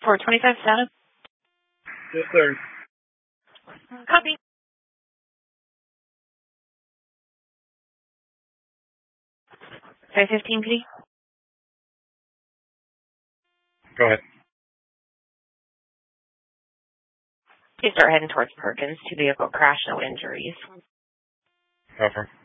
425 Santa. Yes, sir. Copy. $515, PD. Go ahead. Please start heading towards Perkins. 2-vehicle crash, no injuries. Cover.